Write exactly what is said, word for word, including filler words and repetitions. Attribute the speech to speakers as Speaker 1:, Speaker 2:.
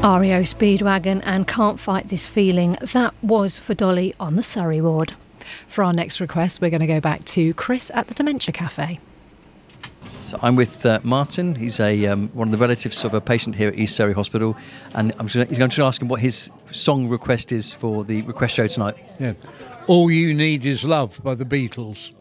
Speaker 1: R E O Speedwagon and Can't Fight This Feeling. That was for Dolly on the Surrey ward.
Speaker 2: For our next request, we're going to go back to Chris at the Dementia Cafe.
Speaker 3: So I'm with uh, Martin. He's a um, one of the relatives of a patient here at East Surrey Hospital, and I'm just, he's going to ask him what his song request is for the request show tonight.
Speaker 4: Yes. All You Need Is Love by the Beatles.